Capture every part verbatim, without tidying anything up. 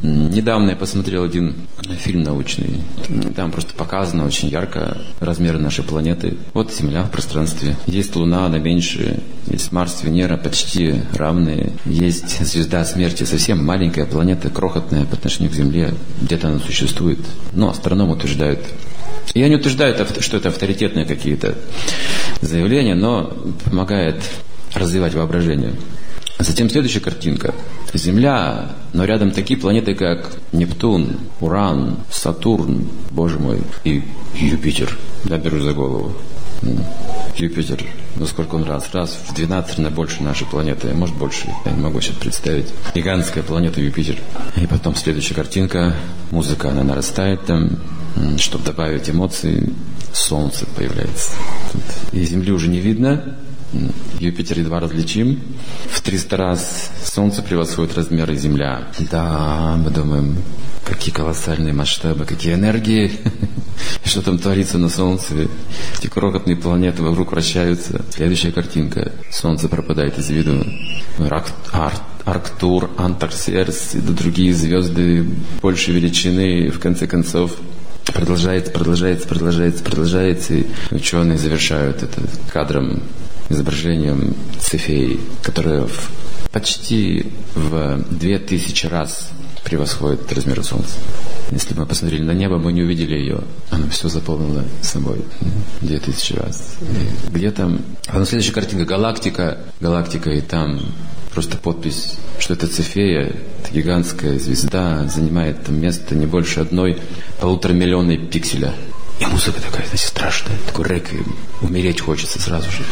Недавно я посмотрел один фильм научный. Там просто показано очень ярко размеры нашей планеты. Вот Земля в пространстве. Есть Луна, она меньше. Есть Марс, Венера, почти равные. Есть звезда смерти, совсем маленькая планета, крохотная по отношению к Земле. Где-то она существует. Но астрономы утверждают. Я не утверждаю, что это авторитетные какие-то заявления, но помогает развивать воображение. Затем следующая картинка. Земля, но рядом такие планеты, как Нептун, Уран, Сатурн, боже мой, и Юпитер. Я беру за голову. Юпитер, ну сколько он раз? Раз в двенадцать на больше нашей планеты, может больше, я не могу сейчас представить. Гигантская планета Юпитер. И потом следующая картинка. Музыка, она нарастает там, чтобы добавить эмоций. Солнце появляется. И Земли уже не видно. Юпитер едва различим. В триста раз Солнце превосходит размеры Земля. Да, мы думаем, какие колоссальные масштабы, какие энергии. Что там творится на Солнце? Эти крохотные планеты вокруг вращаются. Следующая картинка. Солнце пропадает из виду. Арктур, Антарксеркс и другие звезды большей величины. В конце концов, продолжается, продолжается, продолжается, продолжается. И ученые завершают это кадром, изображением Цефеи, которая в, почти в две тысячи раз превосходит размеры Солнца. Если бы мы посмотрели на небо, мы не увидели ее. Она все заполнила собой. Две тысячи раз. И где там? А на следующая картинка галактика. Галактика, и там просто подпись, что это Цефея, это гигантская звезда, занимает там место не больше одной полуторамиллионной пикселя. И музыка такая, знаете, страшная, такой реквием. Умереть хочется сразу же.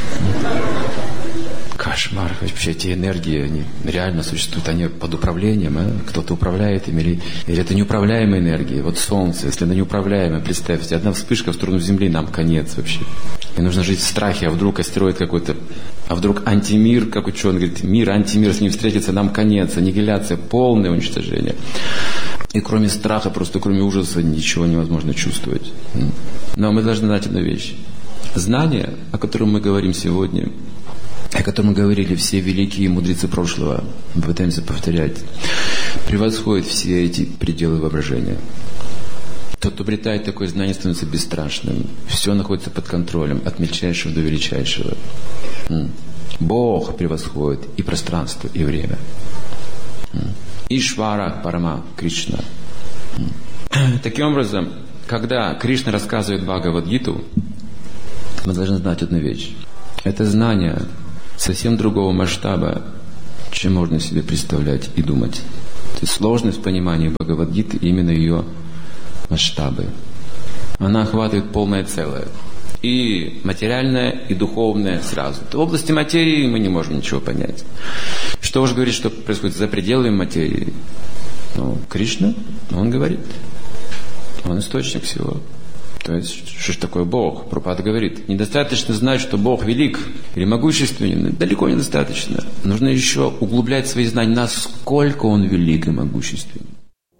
Кошмар. Вообще эти энергии, они реально существуют, они под управлением, а? Кто-то управляет ими, или, или это неуправляемые энергии. Вот Солнце, если оно неуправляемое, представьте, одна вспышка в сторону Земли, нам конец вообще. И нужно жить в страхе, а вдруг астероид какой-то, а вдруг антимир, как ученый говорит, мир, антимир с ним встретится, нам конец, аннигиляция, полное уничтожение. И кроме страха, просто кроме ужаса ничего невозможно чувствовать. Но мы должны знать одну вещь. Знание, о котором мы говорим сегодня, о котором мы говорили все великие мудрецы прошлого, мы пытаемся повторять, превосходит все эти пределы воображения. Тот, кто обретает такое знание, становится бесстрашным. Все находится под контролем, от мельчайшего до величайшего. Бог превосходит и пространство, и время. Ишвара Парама Кришна. Таким образом, когда Кришна рассказывает Бхагавад-гиту, мы должны знать одну вещь. Это знание совсем другого масштаба, чем можно себе представлять и думать. То есть сложность понимания Бхагавад-гиты именно ее масштабы. Она охватывает полное целое. И материальное, и духовное сразу. В области материи мы не можем ничего понять. Что уж говорить, что происходит за пределами материи? Ну, Кришна, он говорит. Он источник всего. То есть, что же такое Бог? Прабхупада говорит, недостаточно знать, что Бог велик или могущественен. Далеко недостаточно. Нужно еще углублять свои знания, насколько Он велик и могущественен.